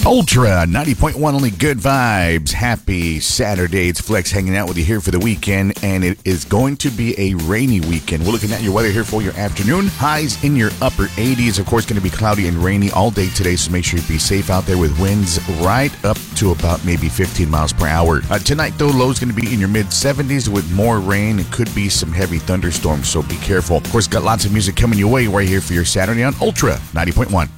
Ultra 90.1, only good vibes. Happy Saturday. It's Flex hanging out with you here for the weekend, and it is going to be a rainy weekend. We're looking at your weather here for your afternoon. Highs in your upper 80s. Of course, going to be cloudy and rainy all day today, so make sure you be safe out there with winds right up to about maybe 15 miles per hour. Tonight, though, low is going to be in your mid 70s with more rain. It could be some heavy thunderstorms, so be careful. Of course, got lots of music coming your way right here for your Saturday on Ultra 90.1.